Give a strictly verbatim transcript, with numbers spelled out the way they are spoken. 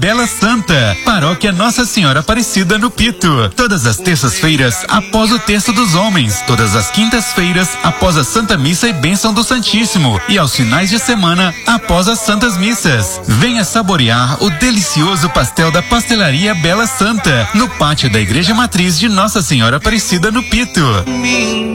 Bela Santa, Paróquia Nossa Senhora Aparecida no Pito. Todas as terças-feiras após o Terço dos Homens, todas as quintas-feiras após a Santa Missa e Bênção do Santíssimo e aos finais de semana após as Santas Missas. Venha saborear o delicioso pastel da Pastelaria Bela Santa no pátio da Igreja Matriz de Nossa Senhora Aparecida no Pito.